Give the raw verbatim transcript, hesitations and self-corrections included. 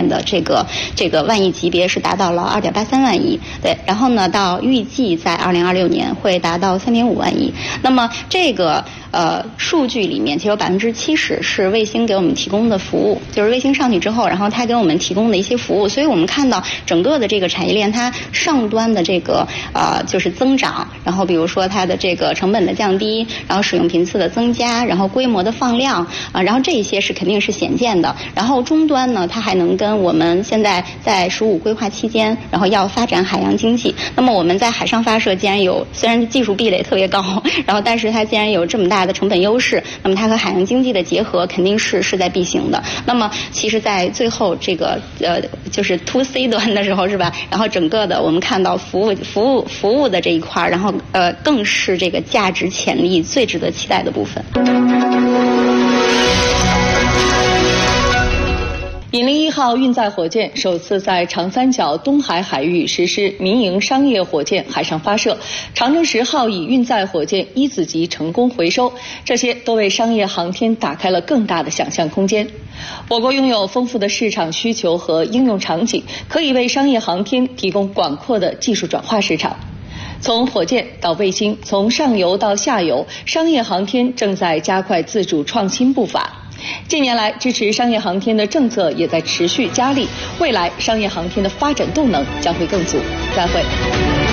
面的这个这个万亿级别是达到了二点八三万亿，对，然后呢，到预计在二零二六年会达到三点五万亿。那么这个呃数据里面，其实有百分之七十是卫星给我们提供的服务，就是卫星上去之后，然后它给我们提供的一些服务。所以我们看到整个的这个产业链，它上端的这个呃就是增长，然后比如说它的这个成本的降低，然后使用频次的增加，然后规模的放量啊、呃，然后这些是肯定是显见的。然后终端呢，它还能跟我们现在在“十五”规划期间，然后要发展海洋经济。那么我们在海上发射，既然有虽然技术壁垒特别高，然后但是它既然有这么大的成本优势，那么它和海洋经济的结合肯定是势在必行的。那么其实，在最后这个呃就是 to C 端的时候，是吧？然后整个的我们看到服务服务服务的这一块，然后呃更是这个价值潜力最值得期待的部分。 引力一号运载火箭首次在长三角东海海域实施民营商业火箭海上发射，长征十号乙运载火箭一子级成功回收，这些都为商业航天打开了更大的想象空间。我国拥有丰富的市场需求和应用场景，可以为商业航天提供广阔的技术转化市场。从火箭到卫星，从上游到下游，商业航天正在加快自主创新步伐。近年来，支持商业航天的政策也在持续加力，未来商业航天的发展动能将会更足。再会。